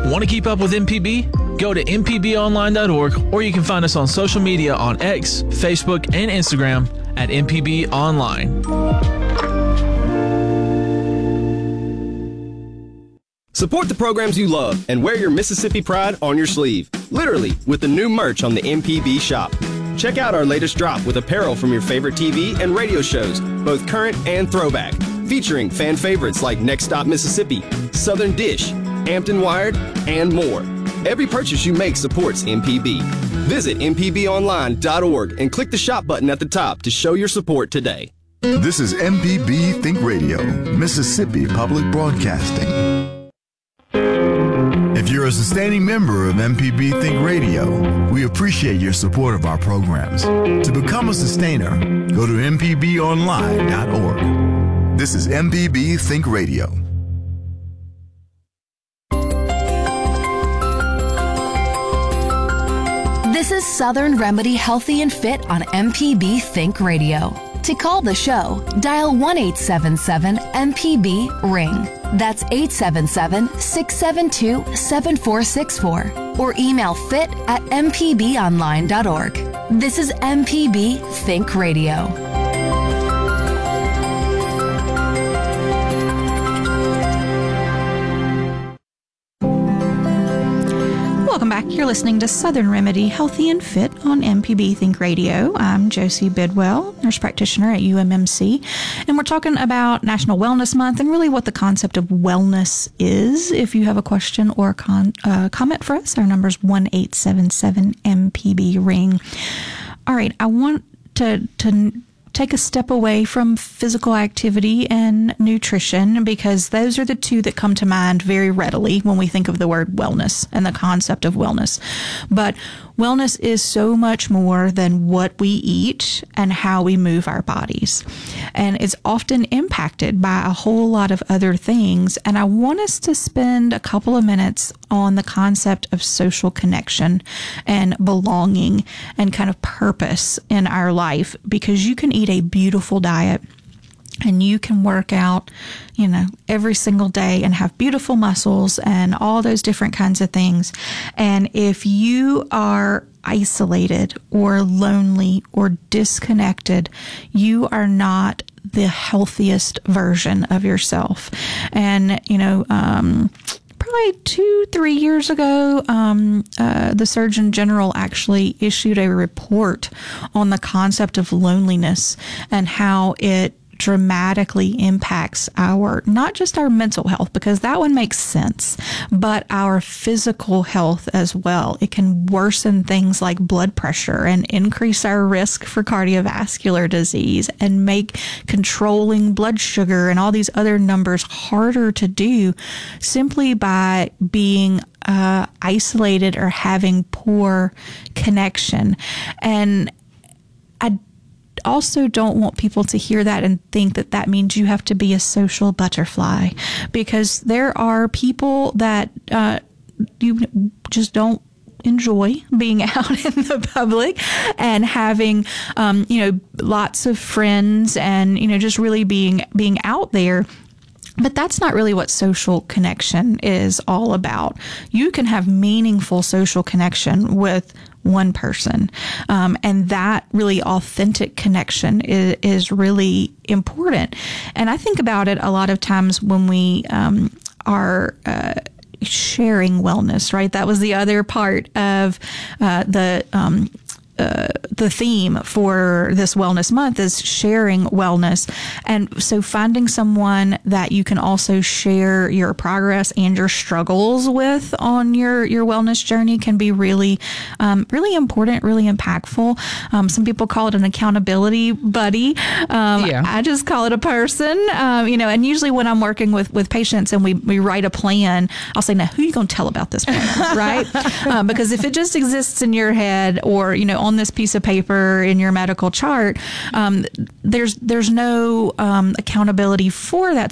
Want to keep up with MPB? Go to mpbonline.org, or you can find us on social media on X, Facebook, and Instagram at MPB Online. Support the programs you love and wear your Mississippi pride on your sleeve, literally, with the new merch on the MPB shop. Check out our latest drop with apparel from your favorite TV and radio shows, both current and throwback, featuring fan favorites like Next Stop Mississippi, Southern Dish, Hampton Wired, and more. Every purchase you make supports MPB. Visit mpbonline.org and click the shop button at the top to show your support today. This is MPB Think Radio, Mississippi Public Broadcasting. If you're a sustaining member of MPB Think Radio, we appreciate your support of our programs. To become a sustainer, go to mpbonline.org. This is MPB Think Radio. This is Southern Remedy Healthy and Fit on MPB Think Radio. To call the show, dial 1-877-MPB-RING. That's 877-672-7464. Or email fit@mpbonline.org. This is MPB Think Radio. Welcome back. You're listening to Southern Remedy Healthy and Fit on MPB Think Radio. I'm Josie Bidwell, nurse practitioner at UMMC, and we're talking about National Wellness Month and really what the concept of wellness is. If you have a question or a comment for us, our number is 1-877-MPB-RING. All right, I want to take a step away from physical activity and nutrition, because those are the two that come to mind very readily when we think of the word wellness and the concept of wellness. But wellness is so much more than what we eat and how we move our bodies. And it's often impacted by a whole lot of other things. And I want us to spend a couple of minutes on the concept of social connection and belonging and kind of purpose in our life, because you can eat a beautiful diet and you can work out, every single day and have beautiful muscles and all those different kinds of things. And if you are isolated or lonely or disconnected, you are not the healthiest version of yourself. And, probably 2-3 years ago, the Surgeon General actually issued a report on the concept of loneliness and how it dramatically impacts not just our mental health, because that one makes sense, but our physical health as well. It can worsen things like blood pressure and increase our risk for cardiovascular disease and make controlling blood sugar and all these other numbers harder to do simply by being isolated or having poor connection. And I also don't want people to hear that and think that that means you have to be a social butterfly, because there are people that you just don't enjoy being out in the public and having lots of friends and just really being out there. But that's not really what social connection is all about. You can have meaningful social connection with one person. And that really authentic connection is really important. And I think about it a lot of times when we are sharing wellness, right? That was the other part of the theme for this wellness month is sharing wellness. And so finding someone that you can also share your progress and your struggles with on your wellness journey can be really, really important, really impactful. Some people call it an accountability buddy. I just call it a person, and usually when I'm working with patients and we write a plan, I'll say, now, who are you going to tell about this plan, right? Because if it just exists in your head or, on this piece of paper in your medical chart, there's no accountability for that